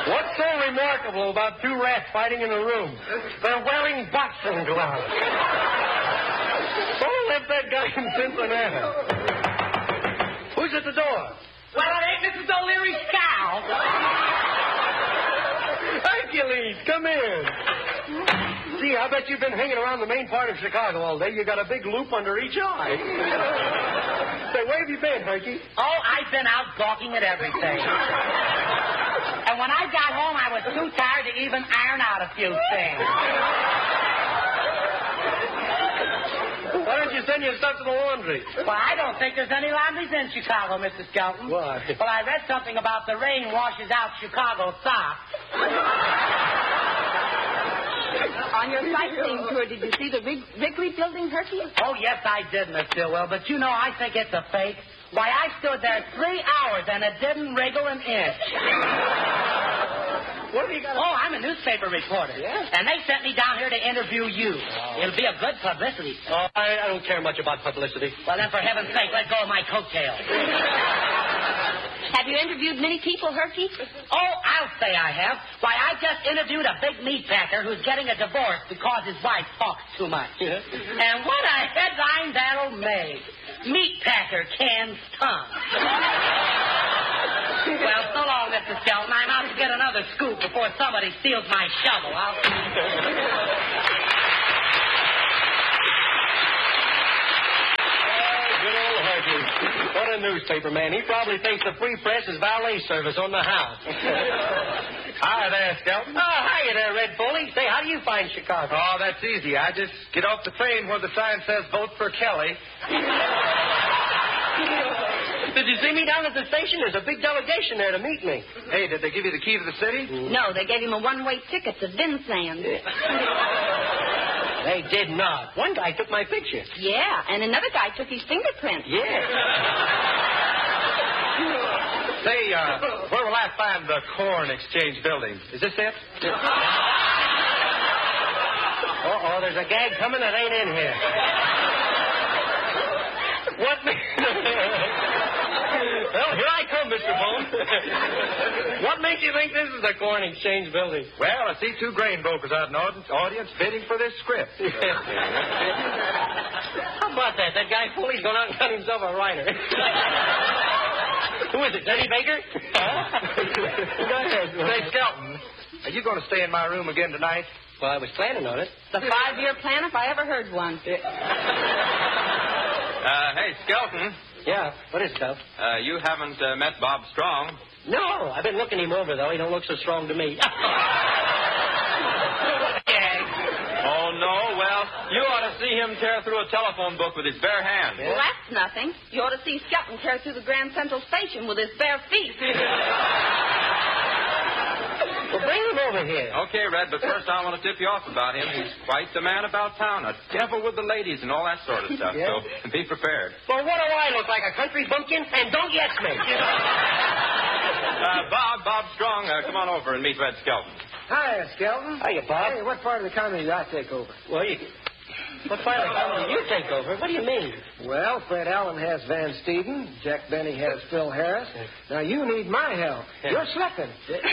What's so remarkable about two rats fighting in a room? They're wearing boxing gloves. Don't let that guy in Cincinnati. Who's at the door? Well, it ain't Mrs. O'Leary's cow. Hercules, come in. Gee, I bet you've been hanging around the main part of Chicago all day. You got a big loop under each eye. Say, where have you been, Herky? Oh, I've been out gawking at everything. And when I got home, I was too tired to even iron out a few things. Why don't you send your stuff to the laundry? Well, I don't think there's any laundries in Chicago, Mr. Skelton. Why? Well, I read something about the rain washes out Chicago socks. On your sightseeing tour, did you see the Wrigley building, Herky? Oh, yes, I did, Miss Stillwell. But, you know, I think it's a fake. Why, I stood there 3 hours and it didn't wriggle an inch. What have you got? Oh, I'm a newspaper reporter. Yeah? And they sent me down here to interview you. Oh. It'll be a good publicity. Oh, I don't care much about publicity. Well, then, for heaven's sake, let go of my coattails. Have you interviewed many people, Herky? Oh, I'll say I have. Why, I just interviewed a big meat packer who's getting a divorce because his wife talks too much. Yeah. And what a headline that'll make. Meat packer cans tongue. Well, so long, Mr. Skelton. I'm out to get another scoop before somebody steals my shovel. Good old Herky. What a newspaper man. He probably thinks the free press is valet service on the house. Hi there, Skelton. Oh, hiya there, Red Foley. Say, how do you find Chicago? Oh, that's easy. I just get off the train where the sign says vote for Kelly. Did you see me down at the station? There's a big delegation there to meet me. Hey, did they give you the key to the city? No, they gave him a one-way ticket to Vincennes. They did not. One guy took my picture. Yeah, and another guy took his fingerprint. Yeah. Say, where will I find the Corn Exchange building? Is this it? Uh-oh, there's a gag coming that ain't in here. What? Well, here I come, Mr. Bone. What makes you think this is the Corn Exchange building? Well, I see 2 grain brokers out in the audience bidding for this script. How about that? That guy Foley's gone out and got himself a writer. Who is it, Teddy Baker? Go ahead. Say, Skelton, are you going to stay in my room again tonight? Well, I was planning on it. The 5-year plan, if I ever heard one. Hey, Skelton. Yeah, what is stuff? You haven't met Bob Strong. No, I've been looking him over, though. He don't look so strong to me. Oh, no? Well, you ought to see him tear through a telephone book with his bare hands. Well, that's nothing. You ought to see Skelton tear through the Grand Central Station with his bare feet. Well, bring him over here. Okay, Red, but first I want to tip you off about him. He's quite the man about town, a devil with the ladies and all that sort of stuff. Yeah. So be prepared. Well, what do I look like, a country bumpkin? And don't yes me. Bob Strong, come on over and meet Red Skelton. Hiya, Skelton. Hiya, Bob. Hey, what part of the company did I take over? Well, what part of the company did you take over? What do you mean? Well, Fred Allen has Van Steeden. Jack Benny has Phil Harris. Now, you need my help. You're slipping.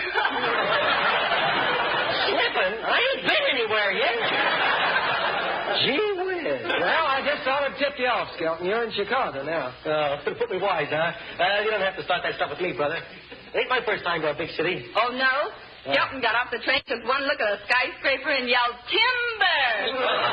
Slipping? I ain't been anywhere yet. Gee whiz. Well, I just thought I'd tip you off, Skelton. You're in Chicago now. Put me wise, huh? You don't have to start that stuff with me, brother. It ain't my first time to a big city. Oh, no? Skelton got off the train, took one look at a skyscraper, and yelled, "Timber!"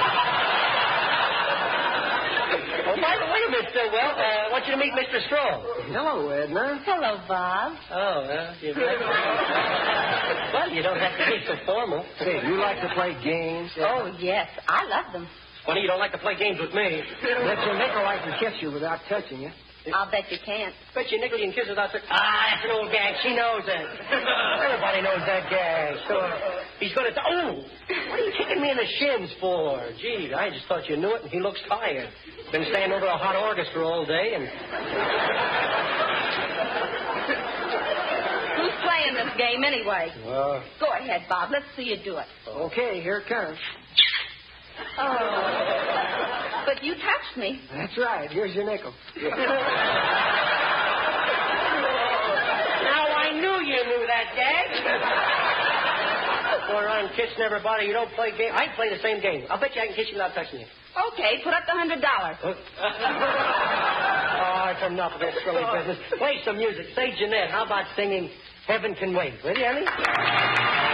Oh, by the way, Miss Stillwell, I want you to meet Mr. Strong. Hello, Edna. Hello, Bob. Oh, well, well, you don't have to be so formal. Hey, you like to play games? Oh, yes. I love them. Funny you don't like to play games with me. Bet your nickel I can kiss you without touching you. I'll bet you can't. Bet you nickel you can kiss without touching. That's an old gag. She knows it. Everybody knows that gag. So he's going to... Oh! What are you kicking me in the shins for? Gee, I just thought you knew it, and he looks tired. Been standing over a hot orchestra all day, and... Who's playing this game anyway? Go ahead, Bob. Let's see you do it. Okay, here it comes. Oh. But you touched me. That's right. Here's your nickel. Now, I knew you knew that gag. Going around kissing everybody. You don't play games. I can play the same game. I'll bet you I can kiss you without touching you. Okay, put up the $100. Oh, it's enough of this silly business. Play some music. Say, Jeanette, how about singing Heaven Can Wait? Will you, honey?